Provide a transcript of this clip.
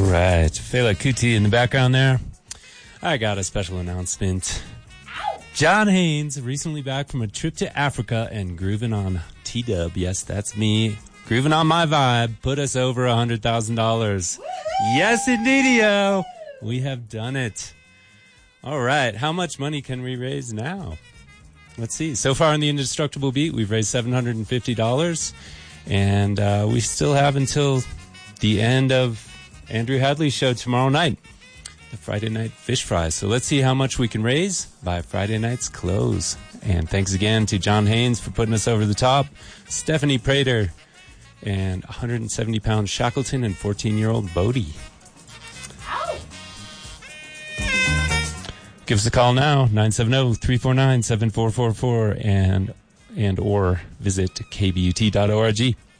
Right. Fela Kuti in the background there. I got a special announcement. John Haynes, recently back from a trip to Africa and grooving on T-Dub. Yes, that's me. Grooving on my vibe. Put us over $100,000. Yes, indeedio. We have done it. All right. How much money can we raise now? Let's see. So far in the Indestructible Beat, we've raised $750. And we still have until the end of Andrew Hadley's show tomorrow night, the Friday Night Fish Fries. So let's see how much we can raise by Friday night's close. And thanks again to John Haynes for putting us over the top, Stephanie Prater, and 170-pound Shackleton and 14-year-old Bodie. Give us a call now, 970-349-7444, and or visit kbut.org.